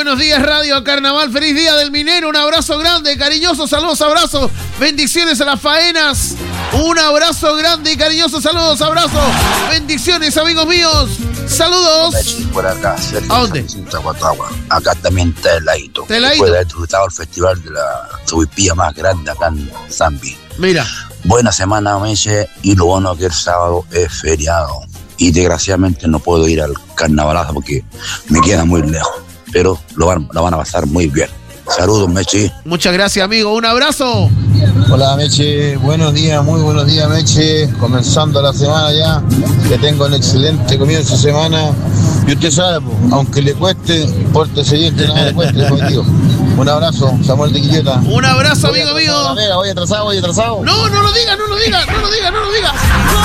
Buenos días, Radio Carnaval. Feliz día del minero. Un abrazo grande, cariñoso. Saludos, abrazos. Bendiciones a las faenas. Un abrazo grande y cariñoso. Saludos, abrazos. Bendiciones, amigos míos. Saludos. Por acá, cerca ¿a dónde? De Guatagua. Acá también está heladito. Heladito. Después de haber disfrutado el festival de la Subipía más grande acá en Zambi. Mira. Buena semana, Meche, y lo bueno que el sábado es feriado. Y desgraciadamente no puedo ir al carnavalazo porque me queda muy lejos. Pero lo van a pasar muy bien. Saludos, Meche. Muchas gracias, amigo. Un abrazo. Hola, Meche. Buenos días, muy buenos días, Meche. Comenzando la semana ya. Que tengo un excelente comienzo de semana. Y usted sabe, aunque le cueste, pórtese bien, que nada le cueste, tío. Un abrazo, Samuel de Quillota. Un abrazo, amigo mío. Voy atrasado. No lo diga.